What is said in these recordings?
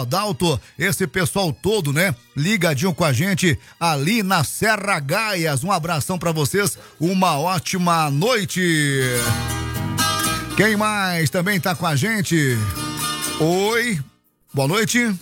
Adalto, esse pessoal todo, né? Ligadinho com a gente ali na Serra Gaias. Um abração pra vocês, uma ótima noite. Quem mais também tá com a gente? Oi, boa noite.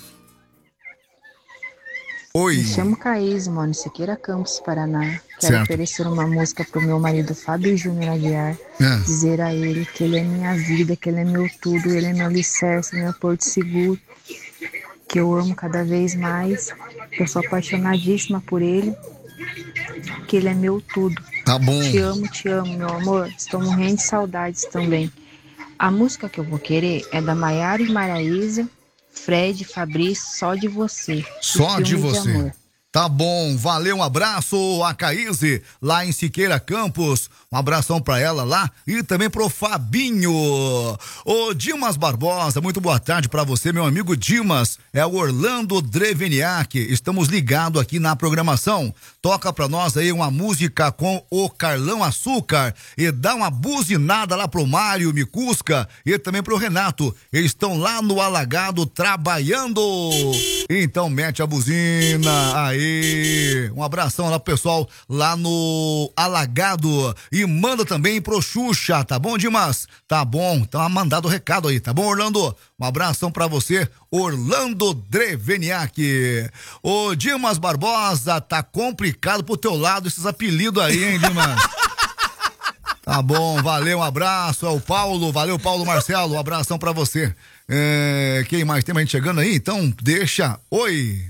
Oi. Me chamo Caís, mano, Siqueira Campos, Paraná. Quero Certo. oferecer uma música pro meu marido Fábio Júnior Aguiar. Dizer a ele que ele é minha vida, que ele é meu tudo, ele é meu alicerce, meu porto seguro. Que eu amo cada vez mais. Eu sou apaixonadíssima por ele. Que ele é meu tudo. Tá bom. Te amo, meu amor. Estou morrendo de saudades também. A música que eu vou querer é da Maiara e Maraísa, Fred, Fabrício, Só de Você. Só de você. Amor. Tá bom, valeu, um abraço a Caíse, lá em Siqueira Campos, um abração pra ela lá e também pro Fabinho. Ô Dimas Barbosa, muito boa tarde pra você, meu amigo Dimas, é o Orlando Dreveniak, estamos ligados aqui na programação, toca pra nós aí uma música com o Carlão Açúcar e dá uma buzinada lá pro Mário Micusca e também pro Renato, eles estão lá no Alagado trabalhando, então mete a buzina, aí. Um abração lá pro pessoal lá no Alagado e manda também pro Xuxa, tá bom, Dimas? Tá bom, tá mandado o recado aí, tá bom, Orlando? Um abração pra você, Orlando Dreveniak. Ô Dimas Barbosa, tá complicado pro teu lado esses apelidos aí, hein, Dimas? Tá bom, valeu, um abraço, é o Paulo, valeu Paulo Marcelo, um abração pra você. Quem mais tem gente chegando aí? Então deixa, oi.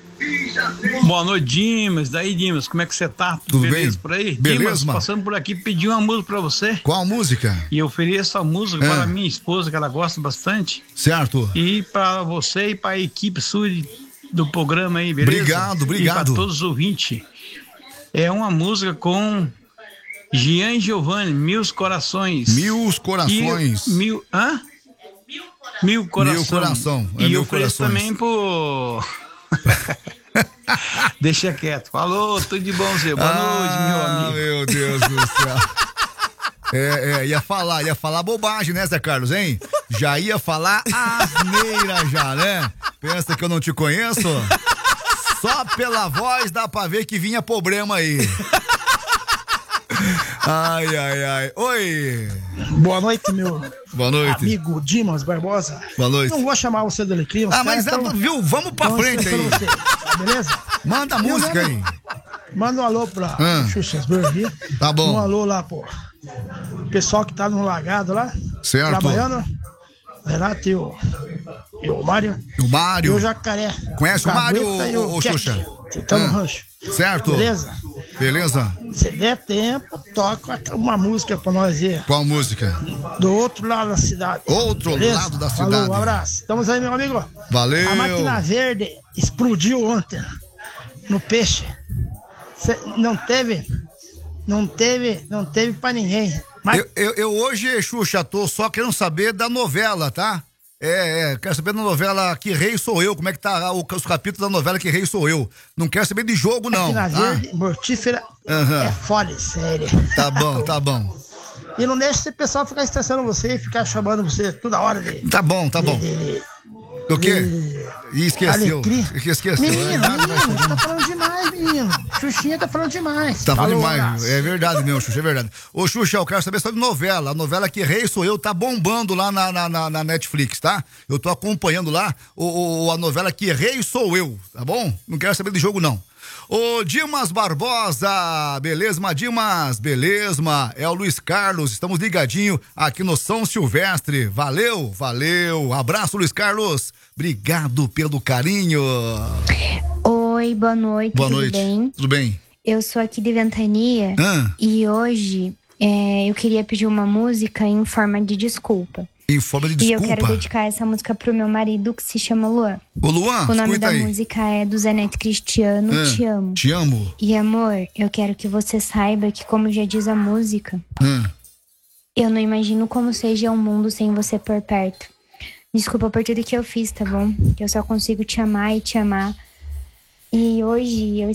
Boa noite, Dimas. Daí, Dimas, como é que você tá? Tudo beleza bem? por aí? Beleza, Dimas, mano? passando por aqui, pedi uma música pra você. Qual música? E eu ofereço a música para minha esposa, que ela gosta bastante. Certo. E pra você e pra equipe sua do programa aí, beleza? Obrigado. E pra todos os ouvintes. É uma música com Jean e Giovanni, Mil Corações. Mil Corações. Mil Corações. Mil Coração. E eu ofereço também pro... Deixa quieto. Falou, tudo de bom, Zé. Boa noite, meu amigo. Meu Deus do céu. Ia falar bobagem, né, Zé Carlos, hein? Já ia falar asneira já, né? Pensa que eu não te conheço? Só pela voz dá pra ver que vinha problema aí. Ai. Oi. Boa noite, meu Boa noite. amigo Dimas Barbosa. Boa noite. Não vou chamar você do Alecrim. Mas viu? Vamos pra frente aí. Você, tá beleza? Manda a música aí. Manda um alô pra Xuxasburg. Tá bom. Um alô lá, pô. O pessoal que tá no lagado lá. Certo. Trabalhando. Renato e o Mário. O Mário. E o Jacaré. Conhece o Mário ou Xuxa? Tá no rancho. Certo. Beleza? Se der tempo, toca uma música pra nós ir. Qual música? Do outro lado da cidade. Outro lado da cidade. Falou, um abraço. Estamos aí, meu amigo. Valeu. A máquina verde explodiu ontem no peixe. Não teve pra ninguém. Mas... Eu hoje, Xuxa, tô só querendo saber da novela, tá? Quero saber da novela Que Rei Sou Eu, como é que tá os capítulos da novela Que Rei Sou Eu. Não quero saber de jogo, não. Máquina verde, mortífera, é foda, sério. Tá bom. E não deixa esse pessoal ficar estressando você e ficar chamando você toda hora de... Tá bom. Do quê? Esqueceu. Menino, você tá falando demais, menino. Xuxinha tá falando demais. Tá falando demais. É verdade mesmo, Xuxa, é verdade. Ô, Xuxa, eu quero saber só de novela. A novela Que Rei Sou Eu tá bombando lá na Netflix, tá? Eu tô acompanhando lá a novela Que Rei Sou Eu, tá bom? Não quero saber de jogo, não. Ô, Dimas Barbosa, beleza, Dimas? Beleza, é o Luiz Carlos, estamos ligadinho aqui no São Silvestre, valeu, abraço, Luiz Carlos, obrigado pelo carinho. Oi, boa noite, tudo bem? Tudo bem? Eu sou aqui de Ventania e hoje eu queria pedir uma música em forma de desculpa. Em forma de desculpa? E eu quero dedicar essa música pro meu marido, que se chama Luan. Ô, Luan, o nome da aí. música é do Zé Neto Cristiano, Te Amo. Te amo. E amor, eu quero que você saiba que, como já diz a música, eu não imagino como seja um mundo sem você por perto. Desculpa por tudo que eu fiz, tá bom? Eu só consigo te amar e te amar. E hoje eu